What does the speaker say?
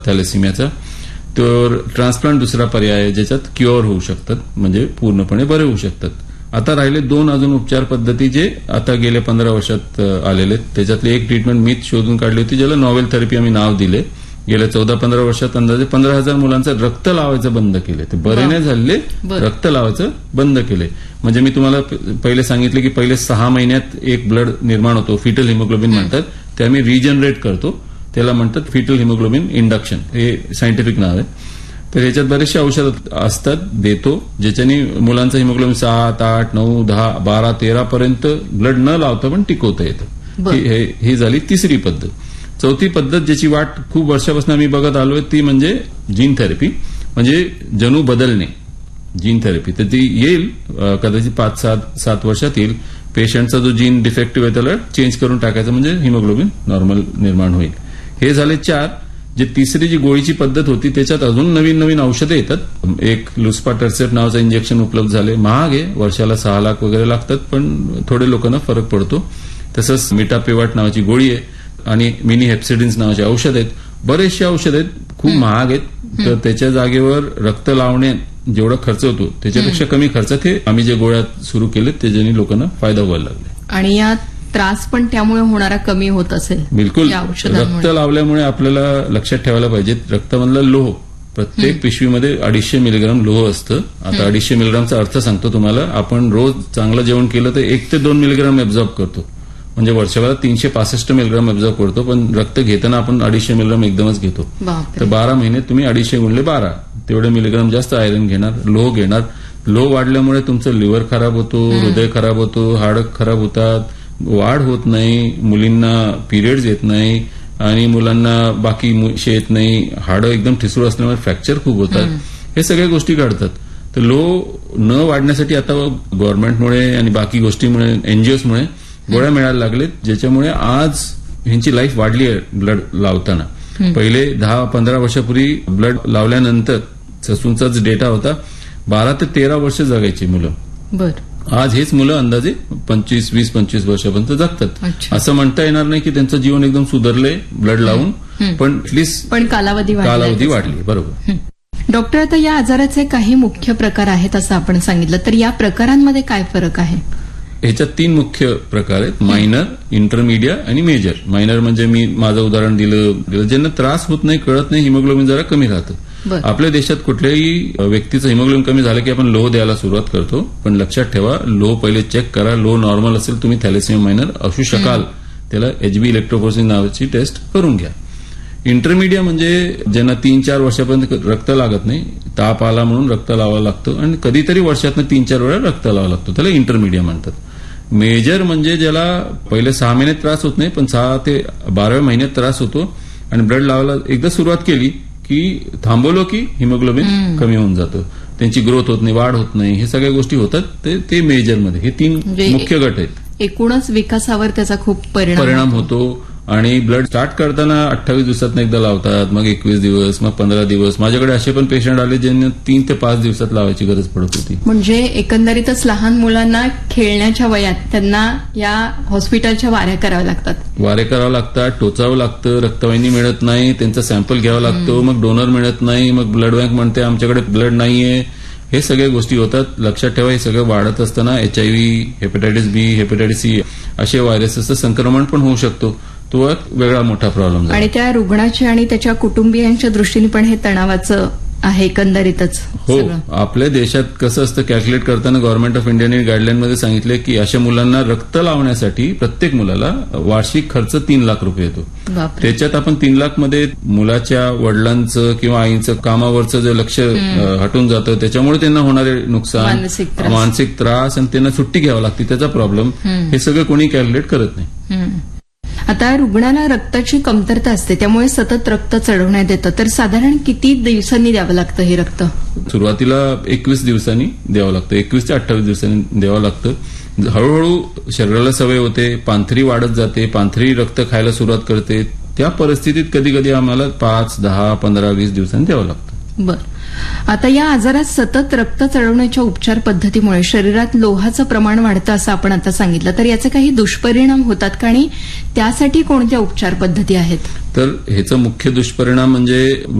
थॅलेसिमियाचा. तर ट्रान्सप्लांट दुसरा पर्याय आहे ज्याच्यात क्युअर होऊ शकतात, म्हणजे पूर्णपणे बरे होऊ शकतात. आता राहिले दोन अजून उपचार पद्धती जे आता गेल्या 15 वर्षात आलेले. त्याच्यातली एक ट्रीटमेंट मीच शोधून काढली होती, ज्याला नॉवेल थेरपी आम्ही नाव दिले. गेल्या 14-15 वर्षात अंदाजे 15,000 मुलांचं रक्त लावायचं बंद केले. ते बरे नाही झाले, रक्त लावायचं बंद केले. म्हणजे मी तुम्हाला पहिले सांगितले की पहिले 6 महिन्यात एक ब्लड निर्माण होतो, फिटल हिमोग्लोबिन म्हणतात, ते आम्ही रिजनरेट करतो, त्याला म्हणतात फिटल हिमोग्लोबिन इंडक्शन, हे सायंटिफिक नाव आहे. तर याच्यात बरेचसे औषध असतात, देतो, ज्याच्यानी मुलांचं हिमोग्लोबिन 7, 8, 9, 10, 12, 13 पर्यंत ब्लड न लावता पण टिकवता येतं. ही झाली तिसरी पद्धत. चौथी पद्धत ज्याची वाट खूप वर्षापासून आम्ही बघत आलोय ती म्हणजे जीन थेरपी, म्हणजे जणू बदलणे, जीन थेरपी. तर ती येईल कदाचित 5-7 वर्षात येईल. पेशंटचा जो जीन डिफेक्टिव्ह आहे त्याला चेंज करून टाकायचं, म्हणजे हिमोग्लोबिन नॉर्मल निर्माण होईल. हे झाले 4. जे तिसरी जी गोळीची पद्धत होती त्याच्यात अजून नवीन नवीन औषधं येतात. एक लुस्पाटरसेट नावाचं इंजेक्शन उपलब्ध झाले, महाग आहे, वर्षाला 6 लाख वगैरे लागतात, पण थोडे लोकांना फरक पडतो. तसंच मिटापिवाट नावाची गोळी आहे आणि मिनी हेप्सिडिन्स नावाचे औषध आहेत. बरेचसे औषध आहेत, खूप महाग आहेत. तर त्याच्या जागेवर रक्त लावण्यात जेवढा खर्च होतो त्याच्यापेक्षा कमी खर्चात हे आम्ही जे गोळ्या सुरू केले त्याच्याने लोकांना फायदा व्हायला लागला. आणि या त्रास पण त्यामुळे होणारा कमी होत असेल. बिलकुल. रक्त लावल्यामुळे आपल्याला लक्षात ठेवायला पाहिजे, रक्तामधला लोह प्रत्येक पिशवीमध्ये 250 मिलीग्राम लोह असतं. आता 250 मिलीग्रामचा अर्थ सांगतो तुम्हाला. आपण रोज चांगलं जेवण केलं तर 1 ते 2 मिलीग्राम एब्झॉर्ब करतो, म्हणजे वर्षभरात 365 मिलीग्राम एब्झॉर्ब करतो, पण रक्त घेताना आपण 250 मिलीग्राम एकदमच घेतो. तर 12 महिन्यात तुम्ही 250 गुणले 12 तेवढे मिलीग्राम जास्त आयरन घेणार, लोह घेणार. लोह वाढल्यामुळे तुमचं लिव्हर खराब होतो, हृदय खराब होतो, हाडं खराब होतात, वाढ होत नाही, मुलींना पिरियड्स येत नाही आणि मुलांना बाकी येत नाही, हाडं एकदम ठिसूळ असल्यामुळे फ्रॅक्चर खूप होतात. हे सगळ्या गोष्टी घडतात. तर लोह न वाढण्यासाठी आता गव्हर्नमेंटमुळे आणि बाकी गोष्टीमुळे, एनजीओजमुळे गोळ्या मिळायला लागलेत, ज्याच्यामुळे आज ह्यांची लाईफ वाढली आहे ब्लड लावताना. पहिले 10-15 वर्षापूर्वी ब्लड लावल्यानंतर ससूनचाच डेटा होता, 12 ते 13 वर्ष जगायची मुलं. आज हेच मुलं अंदाजे 20-25 वर्षापर्यंत जगतात. असं म्हणता येणार नाही की त्यांचं जीवन एकदम सुधारलंय ब्लड लावून, पण ऍटलीस्ट कालावधी वाढली. बरोबर. डॉक्टर, आता या आजाराचे काही मुख्य प्रकार आहेत असं आपण सांगितलं, तर या प्रकारांमध्ये काय फरक आहे? ह्याच्यात 3 मुख्य प्रकार आहेत, मायनर, इंटरमिडिएट आणि मेजर. मायनर म्हणजे मी माझं उदाहरण दिलं, ज्यांना त्रास होत नाही, कळत नाही, हिमोग्लोबिन जरा कमी राहतं. आपल्या देशात कुठल्याही व्यक्तीचं हिमोग्लोबिन कमी झालं की आपण लोह द्यायला सुरुवात करतो, पण लक्षात ठेवा, लोह पहिले चेक करा. लोह नॉर्मल असेल तुम्ही थॅलेसिमिया मायनर असू शकाल, त्याला HB इलेक्ट्रोफोरेसिस नावाची टेस्ट करून घ्या. इंटरमिडिएट म्हणजे ज्यांना 3-4 वर्षापर्यंत रक्त लागत नाही, ताप आला म्हणून रक्त लावावं लागतं आणि कधीतरी वर्षातनं 3-4 वेळा रक्त लावावं लागतं, त्याला इंटरमिडिएट म्हणतात. मेजर म्हणजे ज्याला पहिले 6 महिन्यात त्रास होत नाही, पण 6 ते 12व्या महिन्यात त्रास होतो आणि ब्लड लावायला एकदा सुरुवात केली की थांबवलो की हिमोग्लोबिन कमी होऊन जातं, त्यांची ग्रोथ होत नाही, वाढ होत नाही, हे सगळ्या गोष्टी होतात. ते मेजरमध्ये हे 3 मुख्य गट आहेत. एकूणच विकासावर त्याचा खूप परिणाम होतो. आणि ब्लड स्टार्ट करताना 28 दिवसात एकदा लावतात, मग 21 दिवस, मग 15 दिवस. माझ्याकडे असे पण पेशंट आले ज्यांना 3 ते 5 दिवसात लावायची गरज पडत होती. म्हणजे एकंदरीतच लहान मुलांना खेळण्याच्या वयात त्यांना या हॉस्पिटलच्या वाऱ्या कराव्या लागतात, टोचावं लागतं, रक्तवाहिनी मिळत नाही, त्यांचा सॅम्पल घ्यावा लागतो, मग डोनर मिळत नाही, मग ब्लड बँक म्हणते आमच्याकडे ब्लड नाहीये. हे सगळ्या गोष्टी होतात. लक्षात ठेवा, हे सगळं वाढत असताना HIV, hepatitis B, hepatitis C असे व्हायरसेसचं संक्रमण पण होऊ शकतो. तो एक वेगळा मोठा प्रॉब्लेम झाला. आणि त्या रुग्णाची आणि त्याच्या कुटुंबियांच्या दृष्टीने पण हे तणावाचं आहे एकंदरीतच. हो, आपल्या देशात कसं असतं, कॅल्क्युलेट करताना गव्हर्नमेंट ऑफ इंडियाने गाईडलाईनमध्ये सांगितले की अशा मुलांना रक्त लावण्यासाठी प्रत्येक मुलाला वार्षिक खर्च 3 लाख रुपये येतो. त्याच्यात आपण 3 लाख मध्ये मुलाच्या वडिलांचं किंवा आईचं कामावरचं जे लक्ष हटून जातं, त्याच्यामुळे त्यांना होणारे नुकसान, मानसिक त्रास आणि त्यांना सुट्टी घ्यावी लागते, त्याचा प्रॉब्लेम, हे सगळं कोणी कॅल्क्युलेट करत नाही. आता रुग्णाला रक्ताची कमतरता असते, त्यामुळे सतत रक्त चढवण्यात येतं, तर साधारण किती दिवसांनी द्यावं लागतं हे रक्त? सुरुवातीला 21 दिवसांनी द्यावं लागतं, 21 ते 28 दिवसांनी द्यावं लागतं. हळूहळू शरीराला सवय होते, पांथरी वाढत जाते, पांथरी रक्त खायला सुरुवात करते. त्या परिस्थितीत कधी कधी आम्हाला 5, 10, 15, 20 दिवसांनी द्यावं लागतं. बरं. आता या आजारात सतत रक्त चढवण्याच्या उपचार पद्धतीमुळे शरीरात लोहाचं प्रमाण वाढतं असं आपण आता सांगितलं, तर याचे काही दुष्परिणाम होतात का आणि त्यासाठी कोणत्या उपचार पद्धती आहेत? तर ह्याचा मुख्य दुष्परिणाम म्हणजे